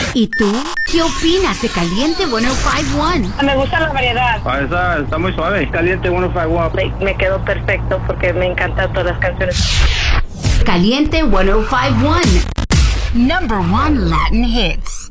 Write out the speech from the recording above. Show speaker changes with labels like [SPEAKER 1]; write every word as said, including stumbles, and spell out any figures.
[SPEAKER 1] ¿Y tú? ¿Qué opinas de Caliente ciento cincuenta y uno?
[SPEAKER 2] Me gusta la variedad.
[SPEAKER 3] Ah, está, está muy suave. Caliente ciento cincuenta y uno.
[SPEAKER 2] Me, me quedó perfecto porque me encantan todas las canciones.
[SPEAKER 1] Caliente ciento cincuenta y uno. Number one Latin hits.